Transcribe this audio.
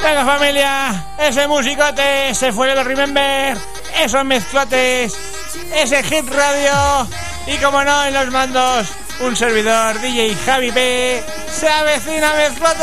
Venga familia, ese musicote, ese fue el Remember, esos mezclotes, ese Hit Radio y como no en los mandos un servidor DJ Javi P. Se avecina mezclote.